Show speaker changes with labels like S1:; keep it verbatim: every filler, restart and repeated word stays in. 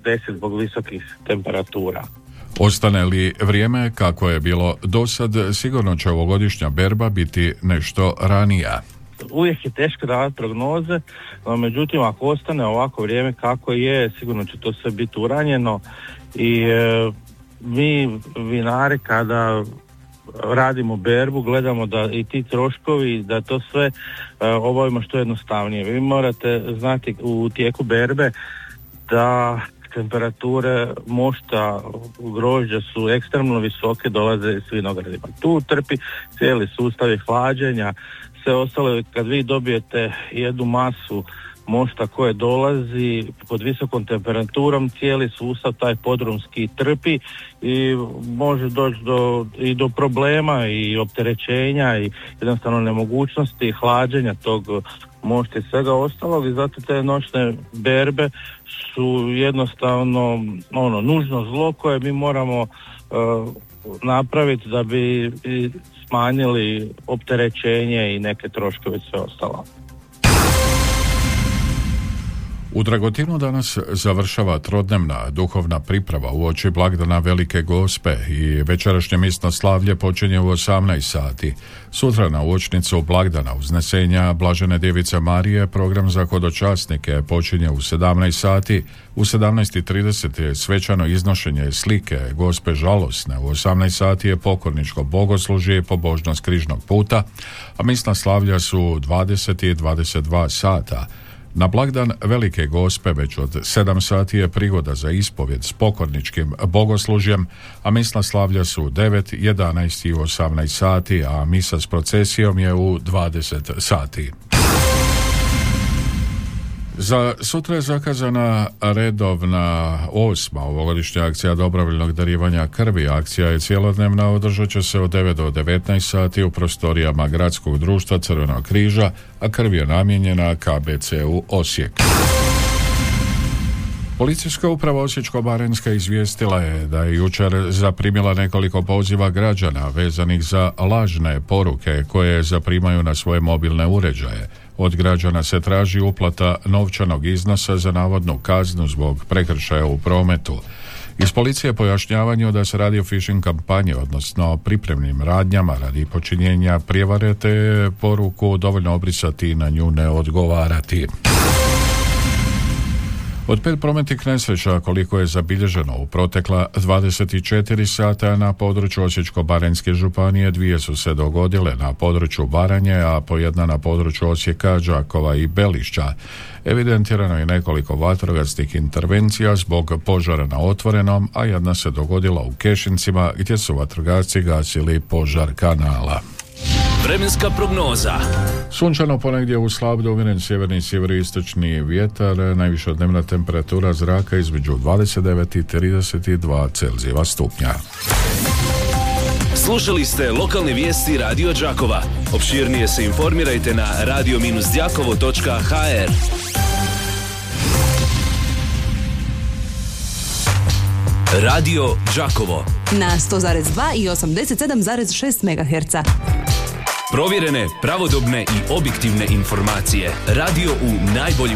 S1: desiti zbog visokih temperatura.
S2: Ostane li vrijeme kako je bilo do sad, sigurno će ovogodišnja berba biti nešto ranija.
S1: Uvijek je teško davati prognoze, no međutim ako ostane ovako vrijeme kako je, sigurno će to sve biti uranjeno i e, mi vinari kada radimo berbu, gledamo da i ti troškovi, da to sve uh, obavimo što jednostavnije. Vi morate znati u tijeku berbe da temperature mošta grožđa su ekstremno visoke, dolaze s vinogradima. Tu trpi cijeli sustav hlađenja, sve ostalo. Kad vi dobijete jednu masu mošta koje dolazi pod visokom temperaturom, cijeli sustav taj podrumski trpi i može doći do, i do problema i opterećenja i jednostavno nemogućnosti hlađenja tog mošta i svega ostalog, i zato te noćne berbe su jednostavno ono nužno zlo koje mi moramo uh, napraviti da bi smanjili opterećenje i neke troškove i sve ostalo.
S2: U Dragotinu danas završava trodnevna duhovna priprava uoči blagdana Velike Gospe i večerašnje misno slavlje počinje u osamnaest sati. Sutra na uočnicu blagdana Uznesenja Blažene Djevice Marije program za hodočasnike počinje u sedamnaest sati. U sedamnaest i trideset je svečano iznošenje slike Gospe žalosne. U osamnaest sati je pokorničko bogoslužje i pobožnost križnog puta, a misna slavlja su dvadeset i dvadeset dva sata. Na blagdan Velike Gospe već od sedam sati je prigoda za ispovjed s pokorničkim bogoslužjem, a misna slavlja su devet, jedanaest i osamnaest sati, a misa s procesijom je u dvadeset sati. Za sutra je zakazana redovna osma ovogodišnja akcija dobrovoljnog darivanja krvi. Akcija je cjelodnevna, održat će se od devet do devetnaest sati u prostorijama Gradskog društva Crvenog križa, a krv je namijenjena K B C-u Osijek. Policijska uprava Osječko-baranjska izvijestila je da je jučer zaprimila nekoliko poziva građana vezanih za lažne poruke koje zaprimaju na svoje mobilne uređaje. Od građana se traži uplata novčanog iznosa za navodnu kaznu zbog prekršaja u prometu. Iz policije pojašnjavanju da se radi o phishing kampanji, odnosno pripremnim radnjama radi počinjenja prijevare, te poruku dovoljno obrisati i na nju ne odgovarati. Od pet prometnih nesreća koliko je zabilježeno u protekla dvadeset četiri sata na području Osječko-baranjske županije, dvije su se dogodile na području Baranje, a po jedna na području Osijeka, Đakova i Belišća. Evidentirano je nekoliko vatrogasnih intervencija zbog požara na otvorenom, a jedna se dogodila u Kešincima gdje su vatrogasci gasili požar kanala.
S3: Vremenska prognoza.
S2: Sunčano ponegdje u slab do umjeren sjeverni i sjeveroistočni vjetar, najviša dnevna temperatura zraka između dvadeset devet i trideset dva Celzijeva stupnja.
S3: Slušali ste lokalne vijesti Radio Đakova. Opširnije se informirajte na radio đakovo točka ha er. Radio Đakovo
S4: na sto zarez dva i osamdeset sedam zarez šest megaherca.
S3: Provjerene, pravodobne i objektivne informacije. Radio u najboljim